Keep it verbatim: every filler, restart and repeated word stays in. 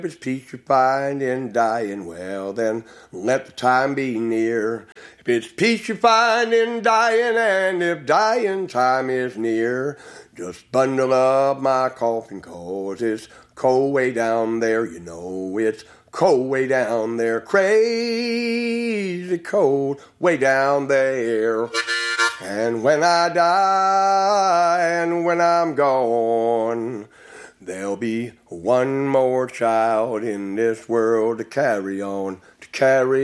If it's peace you find in dying, well then let the time be near. If it's peace you find in dying, and if dying time is near, just bundle up my coffin, 'cause it's cold way down there, you know it's cold way down there, crazy cold way down there. And when I die and when I'm gone, there'll be one more child in this world to carry on, to carry